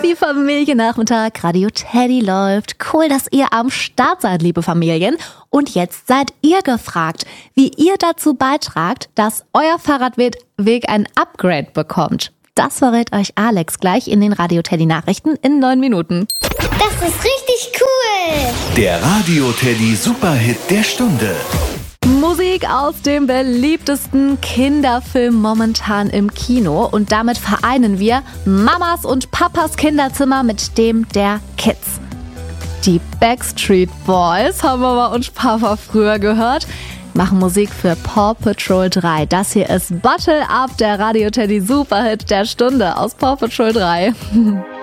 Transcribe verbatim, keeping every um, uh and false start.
Teddy Familiennachmittag, Radio Teddy läuft. Cool, dass ihr am Start seid, liebe Familien. Und jetzt seid ihr gefragt, wie ihr dazu beitragt, dass euer Fahrradweg ein Upgrade bekommt. Das verrät euch Alex gleich in den Radio Teddy Nachrichten in neun Minuten. Das ist richtig cool. Der Radio Teddy Superhit der Stunde. Musik aus dem beliebtesten Kinderfilm momentan im Kino. Und damit vereinen wir Mamas und Papas Kinderzimmer mit dem der Kids. Die Backstreet Boys haben Mama und Papa früher gehört, machen Musik für Paw Patrol drei. Das hier ist Bottle Up, der Radio Teddy Superhit der Stunde aus Paw Patrol drei.